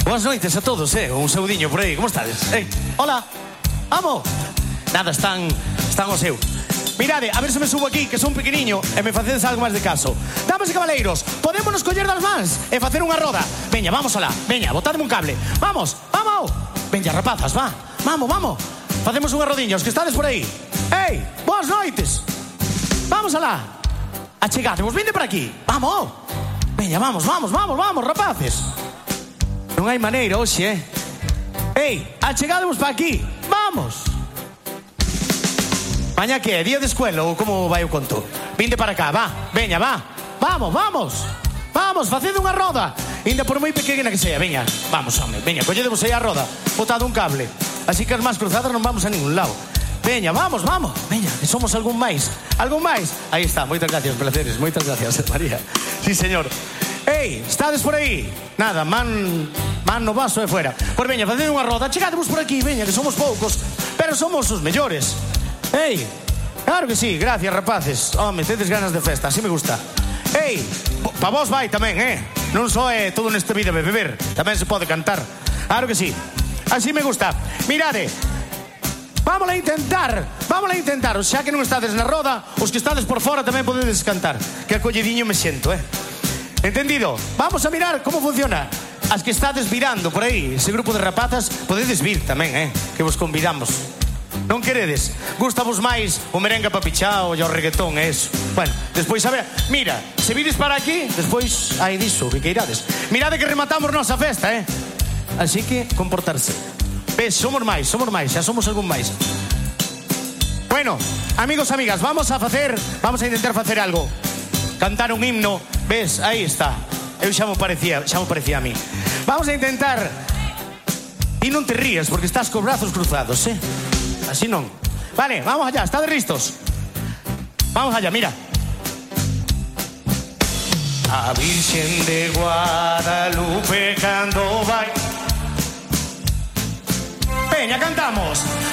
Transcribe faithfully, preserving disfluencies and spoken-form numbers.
Boas noites a todos, eh? Un saudiño por aí, como estades? Eh, hola, vamos. Nada, están, están o seu. Mirade, a ver se me subo aquí, que son pequeniño, e me facedes algo máis de caso. Damas e cabaleiros, podémonos coller das mans e facer unha roda. Veña, vamos alá, veña, botadme un cable. Vamos, vamos. Veña, rapazas, va, vamos, vamos. Facemos unha rodiña, os que estades por aí. Ei, boas noites. Vamos alá. Achegadevos, vinde por aquí. Vamos. Veña, vamos, vamos, vamos, vamos, rapaces. Non hai maneira hoxe, eh? Ei, achegadevos para aquí. Vamos. Mañá que é, día de escuela ou como vai o conto? Vinde para cá, va, veña, va. Vamos, vamos. Vamos, facede unha roda. Ainda por moi pequena que sea, veña. Vamos, home, veña, colledevos aí a roda. Botado un cable. Así que as más cruzadas non vamos a ningún lado. Veña, vamos, vamos. Veña, que somos algún máis. Algún máis. Aí está, moitas gracias, placeres. Moitas gracias, María. Sí, señor. Ei, estades por aí? Nada, man, man no vaso e fuera. Pois veña, facede unha roda. Chegadevos por aquí, veña, que somos poucos. Pero somos os mellores. Ei, claro que sí, gracias, rapaces. Home, tedes ganas de festa, así me gusta. Ei, pa vos vai tamén, eh? Non só é todo nesta vida de beber, tamén se pode cantar. Claro que sí, así me gusta. Mirade, vamos a intentar, vamos a intentar. Xa que non estades na roda, os que estades por fora tamén podedes cantar. Que acollediño me siento, eh? Entendido? Vamos a mirar como funciona. As que estades virando por aí, ese grupo de rapazas, podedes vir tamén, eh? Que vos convidamos. Non queredes? Gustavos máis o merengue papichao e o reggaetón, é eso. Bueno, despois, a ver, mira, se vides para aquí, despois hai diso, que queirades. Mirade que rematamos nosa festa, eh? Así que, comportarse. Ves, somos máis, somos máis, xa somos algún máis. Bueno, amigos, amigas, vamos a facer, vamos a intentar facer algo. Cantar un himno, ves, aí está. Eu xa me parecía, xa me parecía a mí. Vamos a intentar. E non te rías, porque estás cos brazos cruzados, eh? Así non. Vale, vamos allá, estades listos. Vamos allá, mira. A Virxen de Guadalupe cando vai. Veña, cantamos.